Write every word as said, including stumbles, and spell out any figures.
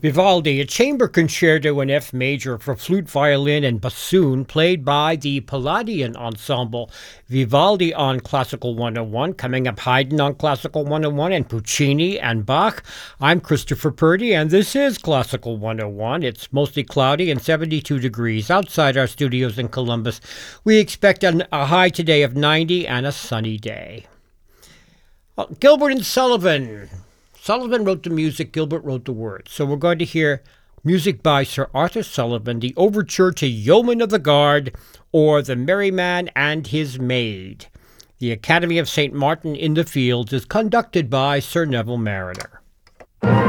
Vivaldi, a chamber concerto in F major for flute, violin, and bassoon, played by the Palladian Ensemble. Vivaldi on Classical one oh one, coming up Haydn on Classical one oh one, and Puccini and Bach. I'm Christopher Purdy, and this is Classical one oh one. It's mostly cloudy and seventy-two degrees outside our studios in Columbus. We expect an, a high today of ninety and a sunny day. Well, Gilbert and Sullivan. Sullivan wrote the music, Gilbert wrote the words. So we're going to hear music by Sir Arthur Sullivan, the overture to Yeoman of the Guard, or The Merry Man and His Maid. The Academy of Saint Martin in the Fields is conducted by Sir Neville Marriner.